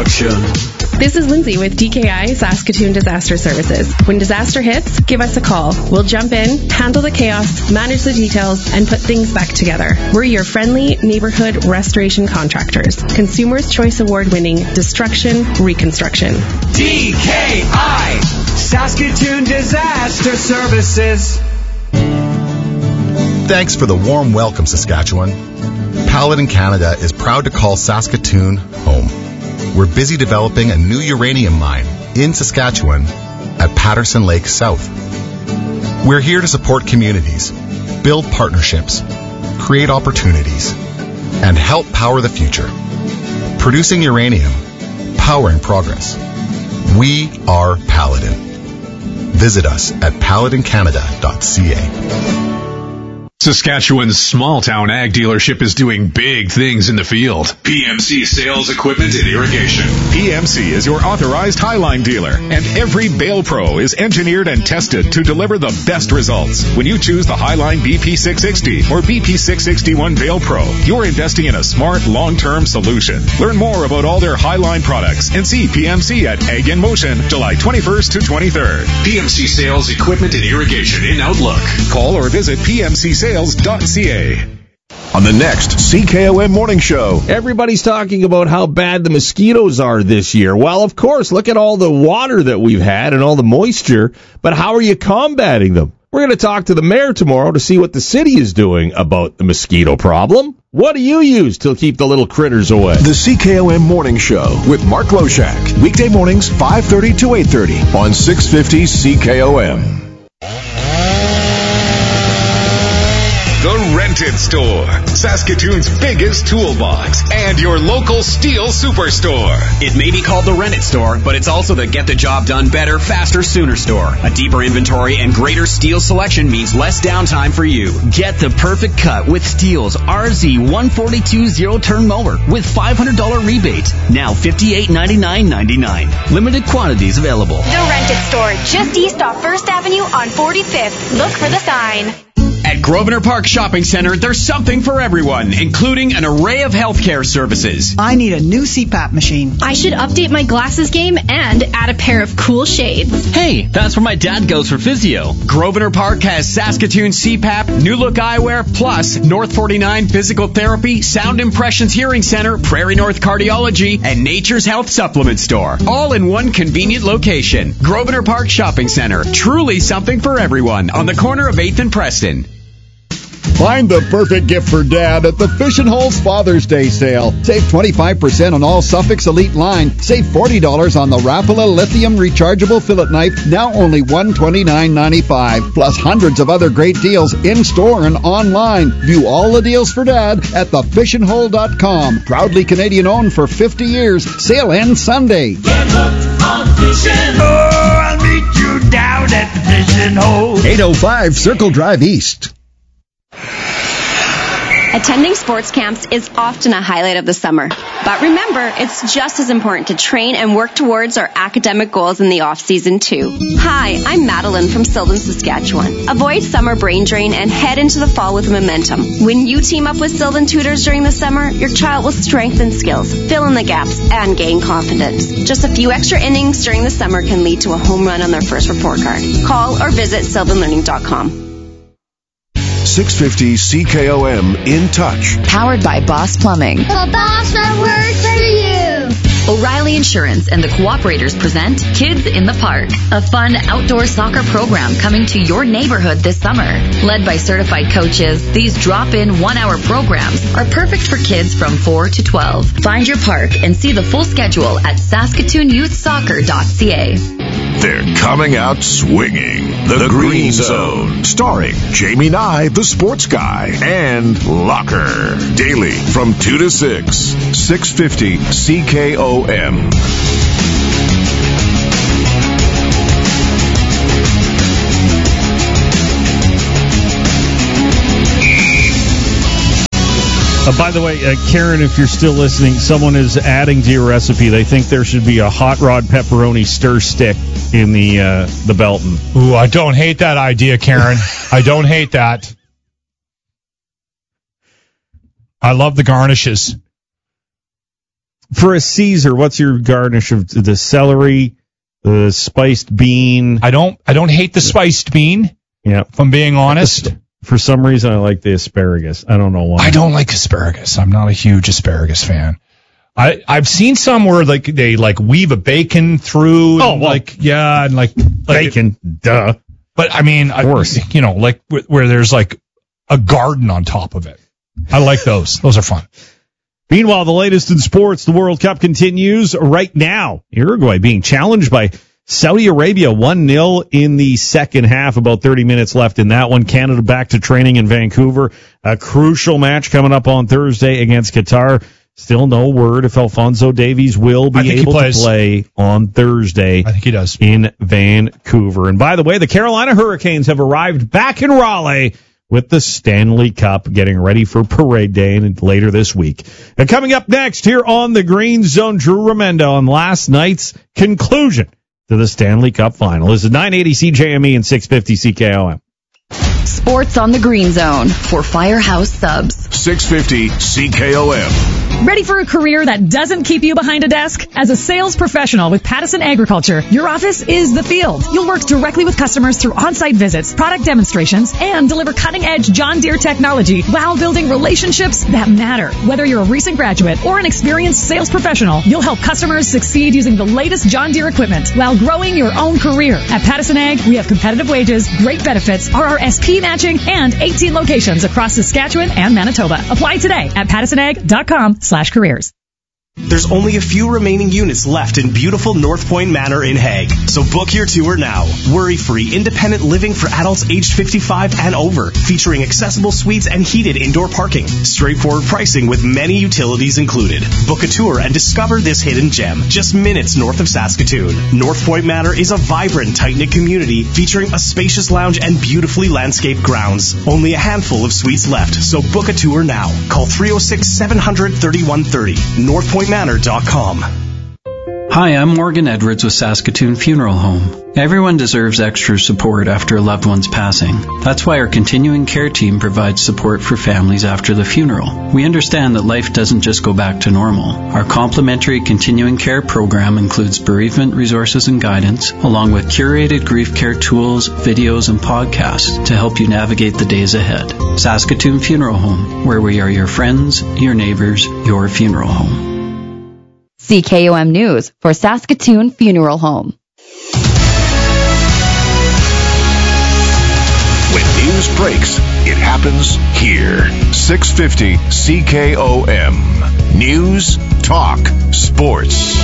production. This is Lindsay with DKI Saskatoon Disaster Services. When disaster hits, give us a call. We'll jump in, handle the chaos, manage the details, and put things back together. We're your friendly neighborhood restoration contractors. Consumers' Choice Award-winning Destruction Reconstruction. DKI Saskatoon Disaster Services. Thanks for the warm welcome, Saskatchewan. Paladin Canada is proud to call Saskatoon home. We're busy developing a new uranium mine in Saskatchewan at Patterson Lake South. We're here to support communities, build partnerships, create opportunities, and help power the future. Producing uranium, powering progress. We are Paladin. Visit us at paladincanada.ca. Saskatchewan's small-town ag dealership is doing big things in the field. PMC Sales Equipment and Irrigation. PMC is your authorized Highline dealer, and every Bale Pro is engineered and tested to deliver the best results. When you choose the Highline BP660 or BP661 Bale Pro, you're investing in a smart, long-term solution. Learn more about all their Highline products and see PMC at Ag in Motion, July 21st to 23rd. PMC Sales Equipment and Irrigation in Outlook. Call or visit PMCSales.ca. On the next CKOM Morning Show. Everybody's talking about how bad the mosquitoes are this year. Well, of course, look at all the water that we've had and all the moisture, but how are you combating them? We're going to talk to the mayor tomorrow to see what the city is doing about the mosquito problem. What do you use to keep the little critters away? The CKOM Morning Show with Mark Loshak. Weekday mornings, 5:30 to 8:30 on 650 CKOM. The Rented Store, Saskatoon's biggest toolbox, and your local steel superstore. It may be called the Rented Store, but it's also the Get the Job Done Better, Faster, Sooner store. A deeper inventory and greater steel selection means less downtime for you. Get the perfect cut with Steel's RZ142 zero-turn mower with $500 rebate. Now $58.99.99. Limited quantities available. The Rented Store, just east off 1st Avenue on 45th. Look for the sign. At Grosvenor Park Shopping Center, there's something for everyone, including an array of healthcare services. I need a new CPAP machine. I should update my glasses game and add a pair of cool shades. Hey, that's where my dad goes for physio. Grosvenor Park has Saskatoon CPAP, New Look Eyewear, plus North 49 Physical Therapy, Sound Impressions Hearing Center, Prairie North Cardiology, and Nature's Health Supplement Store. All in one convenient location. Grosvenor Park Shopping Center. Truly something for everyone on the corner of 8th and Preston. Find the perfect gift for Dad at the Fish and Holes Father's Day sale. Save 25% on all Suffolk's Elite line. Save $40 on the Rapala Lithium Rechargeable Fillet Knife, now only $129.95. Plus hundreds of other great deals in-store and online. View all the deals for Dad at thefishandhole.com. Proudly Canadian-owned for 50 years. Sale ends Sunday. Get hooked on fishing. Oh, I'll meet you down at the Fish and Hole. 805 Circle Drive East. Attending sports camps is often a highlight of the summer. But remember, it's just as important to train and work towards our academic goals in the off-season, too. Hi, I'm Madeline from Sylvan, Saskatchewan. Avoid summer brain drain and head into the fall with momentum. When you team up with Sylvan Tutors during the summer, your child will strengthen skills, fill in the gaps, and gain confidence. Just a few extra innings during the summer can lead to a home run on their first report card. Call or visit sylvanlearning.com. 650 CKOM In Touch. Powered by Boss Plumbing. The boss that works for you. O'Reilly Insurance and the Cooperators present Kids in the Park, a fun outdoor soccer program coming to your neighborhood this summer. Led by certified coaches, these drop-in one-hour programs are perfect for kids from 4 to 12. Find your park and see the full schedule at SaskatoonYouthSoccer.ca. They're coming out swinging. The Green Zone. Starring Jamie Nye, the sports guy, and Locker. Daily from 2 to 6. 650 CKOM. By the way, Karen, if you're still listening, someone is adding to your recipe. They think there should be a hot rod pepperoni stir stick in the Belton. Ooh, I don't hate that idea, Karen. I don't hate that. I love the garnishes. For a Caesar, what's your garnish of the celery, the spiced bean? I don't hate the spiced bean. Yeah, if I'm being honest. For some reason, I like the asparagus. I don't know why. I don't like asparagus. I'm not a huge asparagus fan. I've seen some where like they like weave a bacon through. Oh, well, and bacon, duh. But I mean, of course, like where there's like a garden on top of it. I like those. Those are fun. Meanwhile, the latest in sports, the World Cup continues right now. Uruguay being challenged by Saudi Arabia 1-0 in the second half, about 30 minutes left in that one. Canada back to training in Vancouver. A crucial match coming up on Thursday against Qatar. Still no word if Alphonso Davies will be able to play on Thursday. I think he does. In Vancouver. And by the way, the Carolina Hurricanes have arrived back in Raleigh with the Stanley Cup, getting ready for Parade Day and later this week. And coming up next here on the Green Zone, Drew Remendo on last night's conclusion to the Stanley Cup final. This is 980 CJME and 650 CKOM. Sports on the Green Zone for Firehouse Subs. 650 CKOM. Ready for a career that doesn't keep you behind a desk? As a sales professional with Pattison Agriculture, your office is the field. You'll work directly with customers through on-site visits, product demonstrations, and deliver cutting-edge John Deere technology while building relationships that matter. Whether you're a recent graduate or an experienced sales professional, you'll help customers succeed using the latest John Deere equipment while growing your own career. At Pattison Ag, we have competitive wages, great benefits, RRSP matching, and 18 locations across Saskatchewan and Manitoba. Apply today at pattisonag.com/careers. There's only a few remaining units left in beautiful North Point Manor in Hague, so book your tour now. Worry-free, independent living for adults aged 55 and over, featuring accessible suites and heated indoor parking. Straightforward pricing with many utilities included. Book a tour and discover this hidden gem, just minutes north of Saskatoon. North Point Manor is a vibrant, tight-knit community featuring a spacious lounge and beautifully landscaped grounds. Only a handful of suites left, so book a tour now. Call 306-700-3130. NorthPointManor.com. Hi, I'm Morgan Edwards with Saskatoon Funeral Home. Everyone deserves extra support after a loved one's passing. That's why our continuing care team provides support for families after the funeral. We understand that life doesn't just go back to normal. Our complimentary continuing care program includes bereavement resources and guidance, along with curated grief care tools, videos, and podcasts to help you navigate the days ahead. Saskatoon Funeral Home, where we are your friends, your neighbors, your funeral home. CKOM News for Saskatoon Funeral Home. When news breaks, it happens here. 650 CKOM. News, talk, sports.